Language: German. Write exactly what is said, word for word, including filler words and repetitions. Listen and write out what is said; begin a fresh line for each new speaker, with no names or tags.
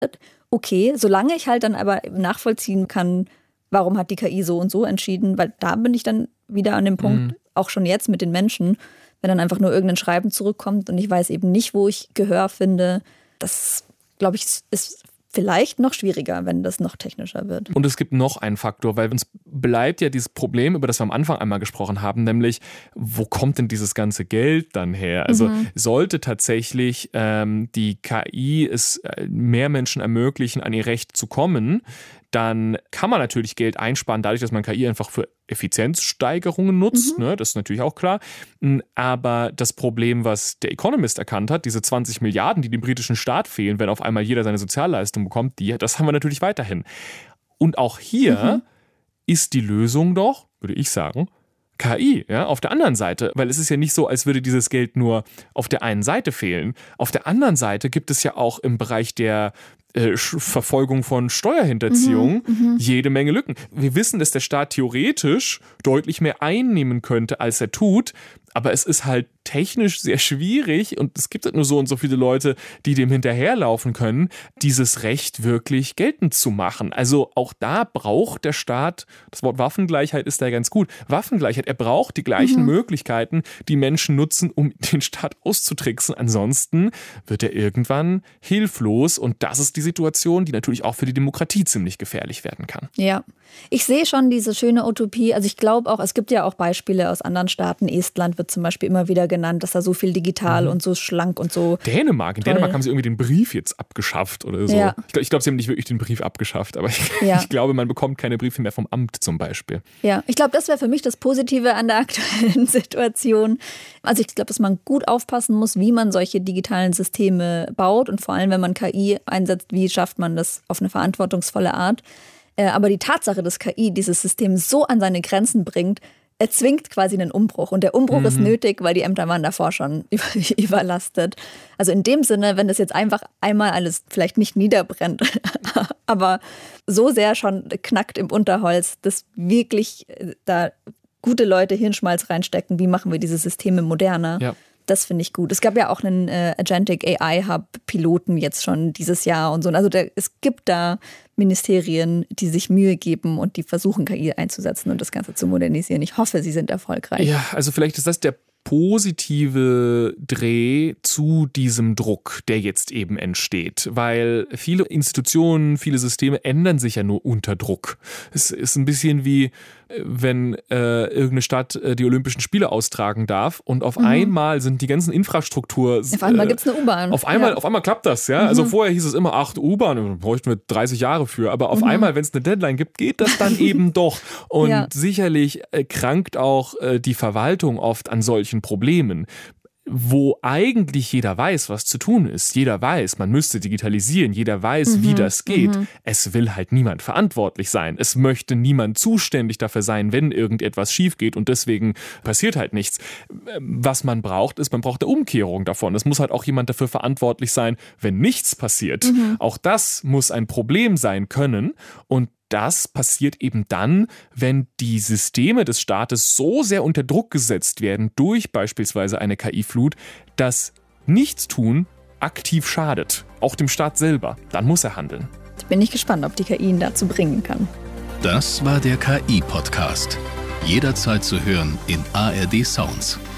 Okay, solange ich halt dann aber nachvollziehen kann, warum hat die K I so und so entschieden, weil da bin ich dann wieder an dem Punkt, mhm. auch schon jetzt mit den Menschen, wenn dann einfach nur irgendein Schreiben zurückkommt und ich weiß eben nicht, wo ich Gehör finde, das, glaube ich, ist vielleicht noch schwieriger, wenn das noch technischer wird.
Und es gibt noch einen Faktor, weil uns bleibt ja dieses Problem, über das wir am Anfang einmal gesprochen haben, nämlich, wo kommt denn dieses ganze Geld dann her? Also mhm. sollte tatsächlich ähm, die K I es mehr Menschen ermöglichen, an ihr Recht zu kommen, dann kann man natürlich Geld einsparen, dadurch, dass man K I einfach für Effizienzsteigerungen nutzt. Mhm. Ne, das ist natürlich auch klar. Aber das Problem, was der Economist erkannt hat, diese zwanzig Milliarden, die dem britischen Staat fehlen, wenn auf einmal jeder seine Sozialleistung bekommt, die, das haben wir natürlich weiterhin. Und auch hier mhm. ist die Lösung doch, würde ich sagen, K I, ja, auf der anderen Seite, weil es ist ja nicht so, als würde dieses Geld nur auf der einen Seite fehlen. Auf der anderen Seite gibt es ja auch im Bereich der äh, Verfolgung von Steuerhinterziehung mhm, jede Menge Lücken. Wir wissen, dass der Staat theoretisch deutlich mehr einnehmen könnte, als er tut, aber es ist halt technisch sehr schwierig und es gibt halt nur so und so viele Leute, die dem hinterherlaufen können, dieses Recht wirklich geltend zu machen. Also auch da braucht der Staat, das Wort Waffengleichheit ist da ganz gut, Waffengleichheit, er braucht die gleichen mhm. Möglichkeiten, die Menschen nutzen, um den Staat auszutricksen. Ansonsten wird er irgendwann hilflos und das ist die Situation, die natürlich auch für die Demokratie ziemlich gefährlich werden kann.
Ja, ich sehe schon diese schöne Utopie, also ich glaube auch, es gibt ja auch Beispiele aus anderen Staaten, Estland wird zum Beispiel immer wieder genannt, dass da so viel digital mhm. und so schlank und so.
Dänemark, in
toll.
Dänemark haben sie irgendwie den Brief jetzt abgeschafft oder so.
Ja.
Ich glaube, glaub, sie haben nicht wirklich den Brief abgeschafft, aber ich, ja. ich glaube, man bekommt keine Briefe mehr vom Amt zum Beispiel.
Ja, ich glaube, das wäre für mich das Positive an der aktuellen Situation. Also ich glaube, dass man gut aufpassen muss, wie man solche digitalen Systeme baut und vor allem, wenn man K I einsetzt, wie schafft man das auf eine verantwortungsvolle Art. Aber die Tatsache, dass K I dieses System so an seine Grenzen bringt, erzwingt quasi einen Umbruch. Und der Umbruch mhm. ist nötig, weil die Ämter waren davor schon überlastet. Also in dem Sinne, wenn das jetzt einfach einmal alles vielleicht nicht niederbrennt, aber so sehr schon knackt im Unterholz, dass wirklich da gute Leute Hirnschmalz reinstecken, wie machen wir diese Systeme moderner. Ja. Das finde ich gut. Es gab ja auch einen äh, Agentic A I Hub Piloten jetzt schon dieses Jahr und so. Also der, es gibt da Ministerien, die sich Mühe geben und die versuchen, K I einzusetzen und das Ganze zu modernisieren. Ich hoffe, sie sind erfolgreich.
Ja, also vielleicht ist das der positive Dreh zu diesem Druck, der jetzt eben entsteht. Weil viele Institutionen, viele Systeme ändern sich ja nur unter Druck. Es ist ein bisschen wie, wenn äh, irgendeine Stadt äh, die Olympischen Spiele austragen darf und auf mhm. einmal sind die ganzen Infrastruktur...
Auf einmal äh, gibt es eine U-Bahn.
Auf einmal, ja. auf einmal klappt das, ja. Mhm. Also vorher hieß es immer, ach, U-Bahn, bräuchten wir dreißig Jahre für. Aber auf mhm. einmal, wenn es eine Deadline gibt, geht das dann eben doch. Und ja. sicherlich äh, krankt auch äh, die Verwaltung oft an solchen Problemen, wo eigentlich jeder weiß, was zu tun ist. Jeder weiß, man müsste digitalisieren. Jeder weiß, mhm, wie das geht. Mhm. Es will halt niemand verantwortlich sein. Es möchte niemand zuständig dafür sein, wenn irgendetwas schief geht und deswegen passiert halt nichts. Was man braucht, ist, man braucht eine Umkehrung davon. Es muss halt auch jemand dafür verantwortlich sein, wenn nichts passiert. Mhm. Auch das muss ein Problem sein können und das passiert eben dann, wenn die Systeme des Staates so sehr unter Druck gesetzt werden durch beispielsweise eine K I-Flut, dass Nichtstun aktiv schadet, auch dem Staat selber. Dann muss er handeln.
Jetzt bin ich gespannt, ob die K I ihn dazu bringen kann.
Das war der K I-Podcast. Jederzeit zu hören in A R D Sounds.